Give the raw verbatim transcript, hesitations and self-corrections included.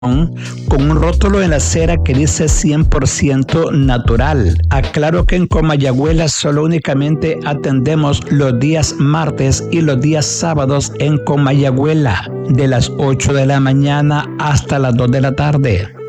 con un rótulo en la acera que dice cien por ciento natural. Aclaro que en Comayagüela solo únicamente atendemos los días martes y los días sábados en Comayagüela, de las ocho de la mañana hasta las dos de la tarde.